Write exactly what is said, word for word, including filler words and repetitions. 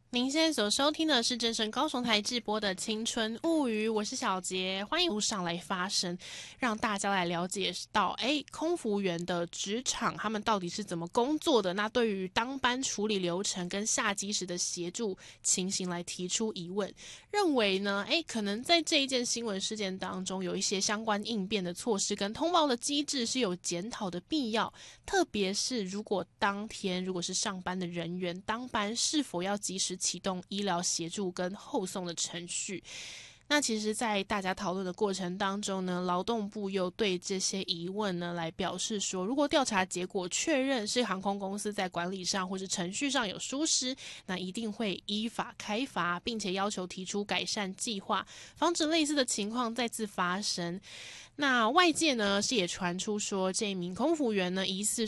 您现在所收听的是正声高雄台直播的《青春物语》，我是小杰，欢迎路上来发声，让大家来了解到，哎，空服员的职场他们到底是怎么工作的？那对于当班处理流程跟下机时的协助情形来提出疑问，认为呢，哎，可能在这一件新闻事件当中，有一些相关应变的措施跟通报的机制是有检讨的必要，特别是如果当天如果是上班的人员当班，是否要及时启动医疗协助跟后送的程序。那其实在大家讨论的过程当中呢，劳动部又对这些疑问呢来表示说，如果调查结果确认是航空公司在管理上或是程序上有疏失，那一定会依法开罚，并且要求提出改善计划，防止类似的情况再次发生。那外界呢是也传出说，这名空服员呢疑似